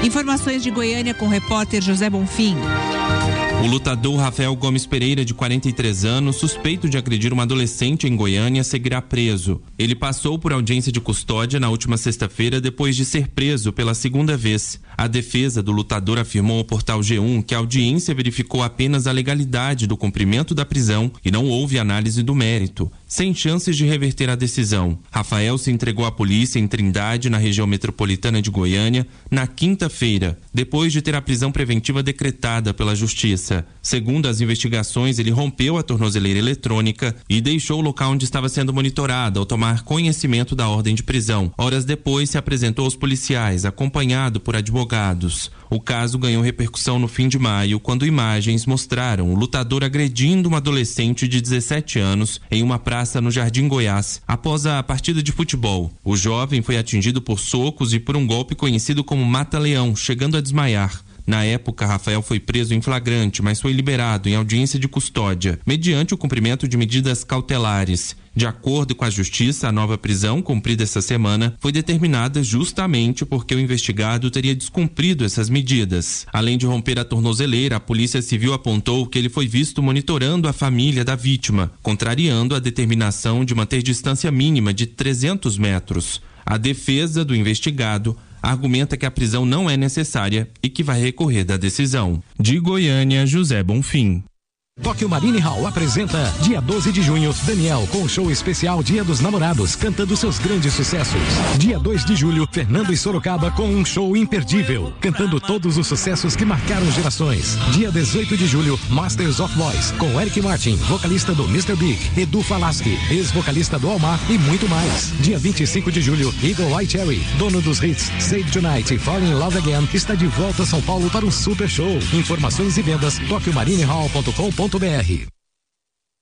Informações de Goiânia com o repórter José Bonfim. O lutador Rafael Gomes Pereira, de 43 anos, suspeito de agredir uma adolescente em Goiânia, seguirá preso. Ele passou por audiência de custódia na última sexta-feira, depois de ser preso pela segunda vez. A defesa do lutador afirmou ao portal G1 que a audiência verificou apenas a legalidade do cumprimento da prisão e não houve análise do mérito, sem chances de reverter a decisão. Rafael se entregou à polícia em Trindade, na região metropolitana de Goiânia, na quinta-feira, depois de ter a prisão preventiva decretada pela Justiça. Segundo as investigações, ele rompeu a tornozeleira eletrônica e deixou o local onde estava sendo monitorado ao tomar conhecimento da ordem de prisão. Horas depois, se apresentou aos policiais, acompanhado por advogados. O caso ganhou repercussão no fim de maio, quando imagens mostraram o lutador agredindo uma adolescente de 17 anos em uma praça no Jardim Goiás, após a partida de futebol. O jovem foi atingido por socos e por um golpe conhecido como mata-leão, chegando a desmaiar. Na época, Rafael foi preso em flagrante, mas foi liberado em audiência de custódia, mediante o cumprimento de medidas cautelares. De acordo com a Justiça, a nova prisão, cumprida essa semana, foi determinada justamente porque o investigado teria descumprido essas medidas. Além de romper a tornozeleira, a Polícia Civil apontou que ele foi visto monitorando a família da vítima, contrariando a determinação de manter distância mínima de 300 metros. A defesa do investigado argumenta que a prisão não é necessária e que vai recorrer da decisão. De Goiânia, José Bonfim. Tóquio Marine Hall apresenta dia 12 de junho, Daniel com o show especial Dia dos Namorados, cantando seus grandes sucessos. Dia 2 de julho, Fernando e Sorocaba com um show imperdível, cantando todos os sucessos que marcaram gerações. Dia 18 de julho, Masters of Voice, com Eric Martin, vocalista do Mr. Big, Edu Falaschi, ex-vocalista do Almar e muito mais. Dia 25 de julho, Eagle Eye Cherry, dono dos hits Save Tonight e Fall in Love Again, está de volta a São Paulo para um super show. Informações e vendas, TóquioMarineHall.com.br.